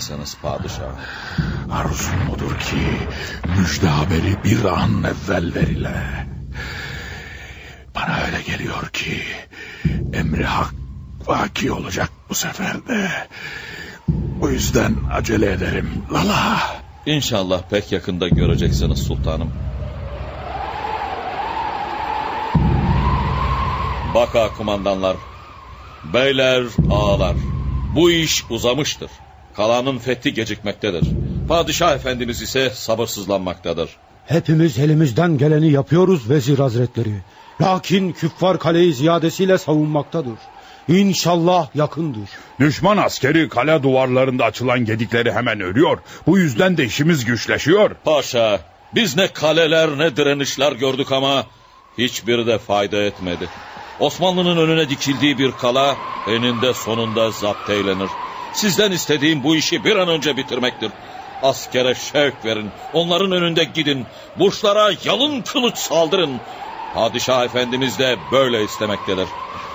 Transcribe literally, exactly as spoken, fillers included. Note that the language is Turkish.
göreceksiniz padişahım. Arzum odur ki müjde haberi bir an evvel verile. Bana öyle geliyor ki emri hak vaki olacak bu sefer de. Bu yüzden acele ederim Lala. İnşallah pek yakında göreceksiniz sultanım. Baka kumandanlar, beyler, ağalar, bu iş uzamıştır. Kalanın fethi gecikmektedir. Padişah efendimiz ise sabırsızlanmaktadır. Hepimiz elimizden geleni yapıyoruz vezir hazretleri. Lakin küffar kaleyi ziyadesiyle savunmaktadır. İnşallah yakındır. Düşman askeri kale duvarlarında açılan gedikleri hemen örüyor. Bu yüzden de işimiz güçleşiyor. Paşa, biz ne kaleler ne direnişler gördük ama hiçbiri de fayda etmedi. Osmanlı'nın önüne dikildiği bir kala eninde sonunda zapt eylenir. Sizden istediğim bu işi bir an önce bitirmektir. Askere şevk verin, onların önünde gidin, burçlara yalın kılıç saldırın. Padişah efendimiz de böyle istemektedir.